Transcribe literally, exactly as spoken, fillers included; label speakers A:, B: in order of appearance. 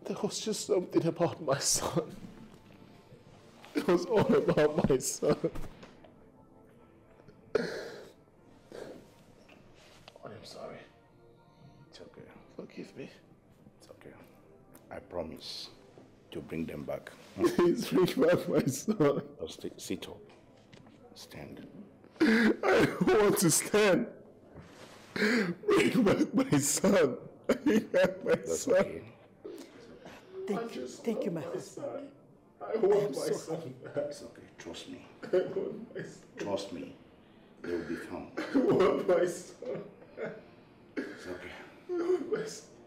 A: There was just something about my son. It was all about my son. I'm sorry.
B: It's okay.
A: Forgive me.
B: It's okay. I promise to bring them back.
A: Please bring back my son.
B: Just sit, sit up. Stand.
A: I don't want to stand. Bring back my son. Bring back my
B: That's
A: son.
B: okay.
C: Thank you. Thank you, my husband.
A: I want my
C: so
A: son back.
B: It's okay. Trust me.
A: I want my son.
B: Trust me. They will be found.
A: I want my son.
B: It's okay.
A: I want my son.